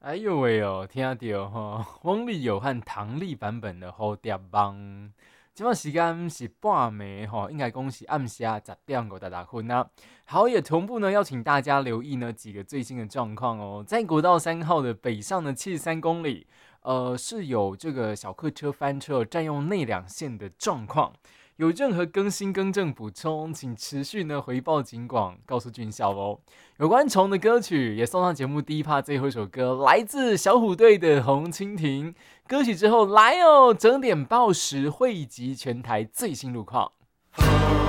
哎呦喂哦，听到吼，翁立友和唐丽版本的《蝴蝶梦》。今晚时间是半暝吼，应该讲是暗下10:56啊。好，也同步呢，要请大家留意呢几个最新的状况哦。在国道3号的北上的73公里，是有这个小客车翻车占用内两线的状况。有任何更新更正补充，请持续呢回报警广，告诉军校哦。有关虫的歌曲也送上节目第一趴最后一首歌，来自小虎队的《红蜻蜓》。歌曲之后来哦，整点报时汇集全台最新路况。